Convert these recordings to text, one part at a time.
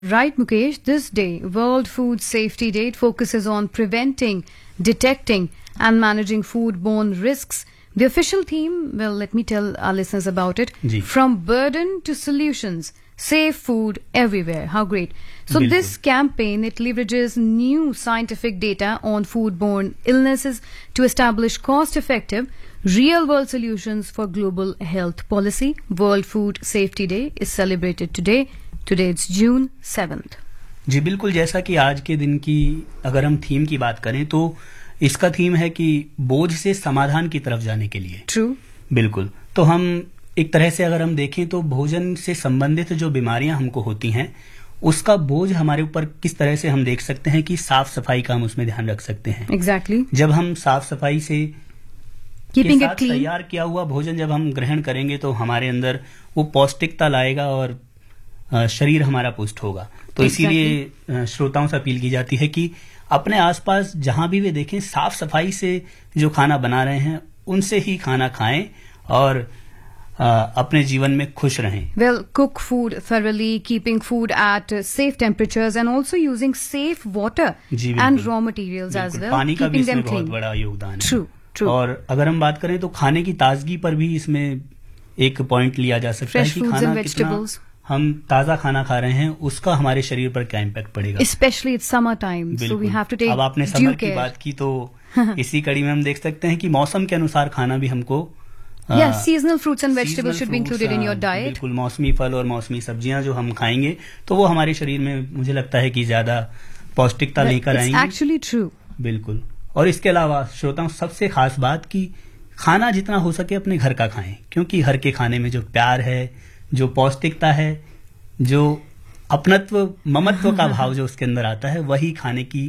Right, Mukesh. This day, World Food Safety Day, it focuses on preventing, detecting, and managing foodborne risks. The official theme, well, let me tell our listeners about it. Ji. From burden to solutions, safe food everywhere. How great. So बिल्कुल. this campaign, it leverages new scientific data on foodborne illnesses to establish cost-effective, real-world solutions for global health policy. World Food Safety Day is celebrated today. Today it's June 7th. जी बिल्कुल, जैसा कि आज के दिन की अगर हम थीम की बात करें तो इसका थीम है कि बोझ से समाधान की तरफ जाने के लिए. True. बिल्कुल. तो हम एक तरह से अगर हम देखें तो भोजन से संबंधित जो बीमारियां हमको होती हैं उसका बोझ हमारे ऊपर किस तरह से हम देख सकते हैं कि साफ सफाई का हम उसमें ध्यान रख सकते हैं. Exactly. जब हम साफ सफाई से Keeping के it साथ clean. तैयार किया हुआ भोजन जब हम ग्रहण करेंगे तो हमारे अंदर वो पौष्टिकता लाएगा और शरीर हमारा पुष्ट होगा. तो इसीलिए श्रोताओं से अपील की जाती है कि अपने आसपास जहां भी वे देखें साफ सफाई से जो खाना बना रहे हैं उनसे ही खाना खाएं और अपने जीवन में खुश रहें. Well, cook food thoroughly, keeping food at safe temperatures and also using safe water ji, and बिल्कुल. raw materials as बिल्कुल. well. पानी का भी Keeping इसमें them बहुत clean. बड़ा योगदान है. True, true. और अगर हम बात करें तो खाने की ताजगी पर भी इसमें एक पॉइंट लिया जा सकता है Fresh कि fruits खाना and कितना vegetables. हम ताजा खाना खा रहे हैं उसका हमारे शरीर पर क्या इम्पैक्ट पड़ेगा. Especially it's summer time, so we बिल्कुल. have to take अब आपने due समर की care. बात की तो इसी कड़ी में हम देख सकते हैं कि मौसम के अनुसार खाना भी हमको Yes, seasonal fruits and vegetables seasonal should be fruits, included in your diet. बिल्कुल. मौसमी फल और मौसमी सब्जियां जो हम खाएंगे तो वो हमारे शरीर में मुझे लगता है कि ज्यादा पौष्टिकता लेकर It's आएंगे. actually true. बिल्कुल. और इसके अलावा श्रोताओं सबसे खास बात कि खाना जितना हो सके अपने घर का खाएं क्योंकि घर के खाने में जो प्यार है, जो पौष्टिकता है, जो अपनत्व ममत्व का भाव जो उसके अंदर आता है वही खाने की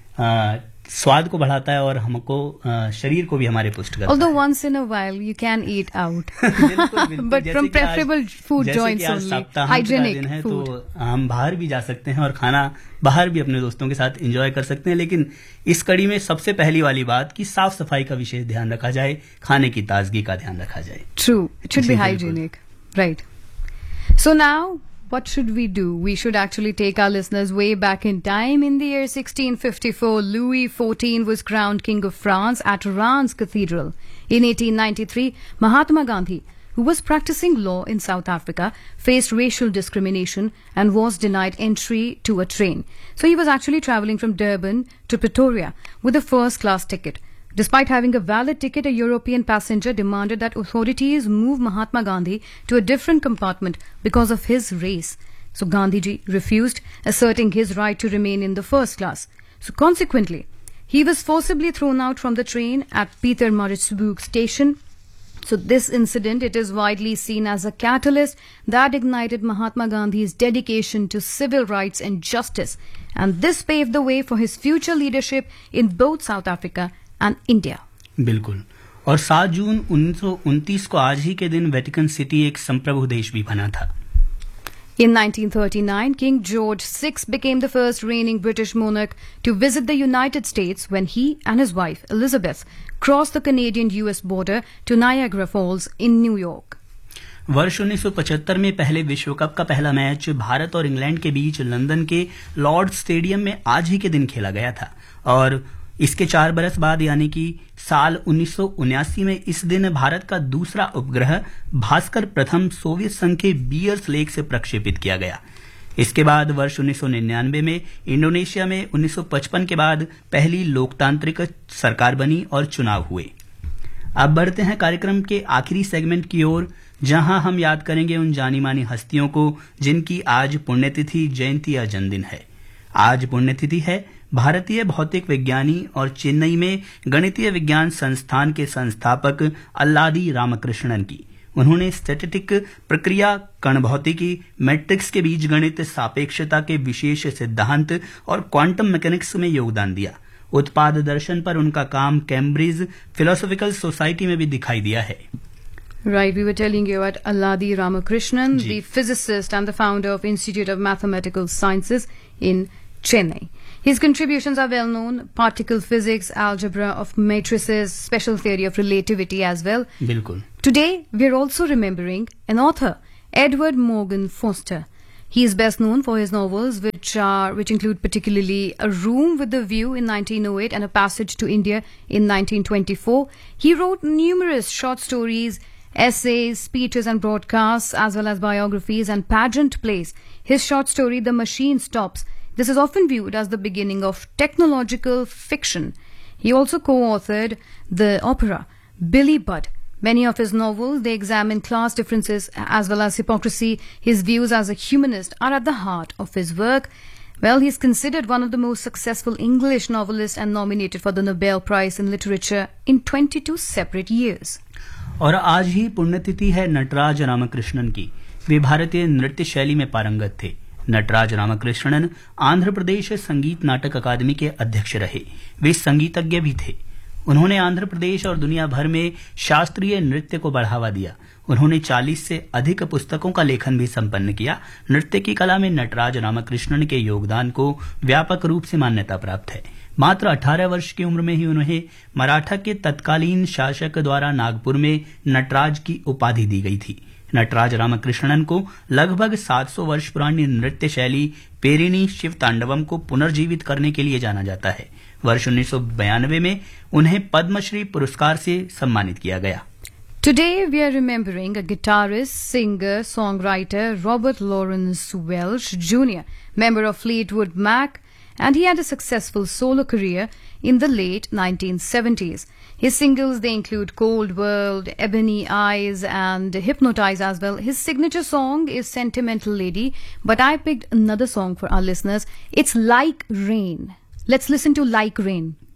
स्वाद को बढ़ाता है और हमको शरीर को भी हमारे पुष्ट करता Although है. once in a while you can eat out. बिल्कुल, बिल्कुल. But जैसे from कि आज- preferable food जैसे joints कि आज only. सप्ताहांत का Hygienic दिन है food. तो हम बाहर भी जा सकते हैं और खाना बाहर भी अपने दोस्तों के साथ एंजॉय कर सकते हैं. लेकिन इस कड़ी में सबसे पहली वाली बात कि साफ सफाई का विशेष ध्यान रखा जाए, खाने की ताजगी का ध्यान रखा जाए. True. It should be जी, बिल्कुल. hygienic. Right. So now, what should we do? We should actually take our listeners way back in time. In the year 1654, Louis XIV was crowned King of France at Reims Cathedral. In 1893, Mahatma Gandhi, who was practicing law in South Africa, faced racial discrimination and was denied entry to a train. So he was actually traveling from Durban to Pretoria with a first-class ticket. Despite having a valid ticket, a European passenger demanded that authorities move Mahatma Gandhi to a different compartment because of his race. So Gandhiji refused, asserting his right to remain in the first class. So consequently, he was forcibly thrown out from the train at Pietermaritzburg station. So this incident, it is widely seen as a catalyst that ignited Mahatma Gandhi's dedication to civil rights and justice. And this paved the way for his future leadership in both South Africa and India. बिल्कुल. और 7 जून 1929 को आज ही के दिन Vatican city एक संप्रभु देश भी बना था. In 1939, King George VI became the first reigning British monarch to visit the United States when he and his wife, Elizabeth, crossed the Canadian-US border to Niagara Falls in New York. वर्ष 1975 में पहले विश्व cup का पहला match Bharat और England के बीच London के Lord stadium में आज ही के दिन खेला गया था और इसके 4 बरस बाद यानी कि साल 1979 में इस दिन भारत का दूसरा उपग्रह भास्कर प्रथम सोवियत संघ के बियर्स लेक से प्रक्षेपित किया गया. इसके बाद वर्ष 1999 में इंडोनेशिया में 1955 के बाद पहली लोकतांत्रिक सरकार बनी और चुनाव हुए. अब बढ़ते हैं कार्यक्रम के आखिरी सेगमेंट की ओर जहां हम याद करेंगे उन जानी मानी हस्तियों को जिनकी आज पुण्यतिथि, जयंती या जन्मदिन है. आज पुण्यतिथि है भारतीय भौतिक विज्ञानी और चेन्नई में गणितीय विज्ञान संस्थान के संस्थापक अल्लादी रामकृष्णन की. उन्होंने स्टैटिस्टिक प्रक्रिया, कण भौतिकी, मैट्रिक्स के बीजगणित, सापेक्षता के विशेष सिद्धांत और क्वांटम मैकेनिक्स में योगदान दिया. उत्पाद दर्शन पर उनका काम कैम्ब्रिज फिलोसॉफिकल सोसाइटी में भी दिखाई दिया है. Right, we were telling you about Alladi Ramakrishnan, ji. the physicist and the founder of Institute of Mathematical Sciences in Chennai. His contributions are well known: particle physics, algebra of matrices, special theory of relativity as well. बिल्कुल. Today, we are also remembering an author, Edward Morgan Foster. He is best known for his novels, which include particularly A Room with a View in 1908 and A Passage to India in 1924. He wrote numerous short stories, essays, speeches and broadcasts, as well as biographies and pageant plays. His short story, The Machine Stops, this is often viewed as the beginning of technological fiction. He also co-authored the opera Billy Budd. Many of his novels, they examine class differences as well as hypocrisy. His views as a humanist are at the heart of his work. Well, he's considered one of the most successful English novelists and nominated for the Nobel Prize in Literature in 22 separate years. और आज ही पुण्यतिथि है नटराज रामकृष्णन की। वे भारतीय नृत्य शैली में पारंगत थे। नटराज रामकृष्णन आंध्र प्रदेश संगीत नाटक अकादमी के अध्यक्ष रहे। वे संगीतज्ञ भी थे। उन्होंने आंध्र प्रदेश और दुनिया भर में शास्त्रीय नृत्य को बढ़ावा दिया। उन्होंने 40 से अधिक पुस्तकों का लेखन भी संपन्न किया। नृत्य की कला में नटराज रामकृष्णन के योगदान को व्यापक रूप से मान्यता प्राप्त है। मात्र 18 वर्ष की उम्र में ही उन्हें मराठा के तत्कालीन शासक द्वारा नागपुर में नटराज की उपाधि दी गई थी। नटराज रामकृष्णन को लगभग 700 वर्ष पुरानी नृत्य शैली पेरिनी शिव तांडवम को पुनर्जीवित करने के लिए जाना जाता है। वर्ष 1992 में उन्हें पद्मश्री पुरस्कार से सम्मानित किया गया। Today we are remembering a guitarist, singer, songwriter Robert Lawrence Welch Jr., member of Fleetwood Mac, and he had a successful solo career in the late 1970s. His singles, they include Cold World, Ebony Eyes and Hypnotize as well. His signature song is Sentimental Lady, but I picked another song for our listeners. It's Like Rain. Let's listen to Like Rain.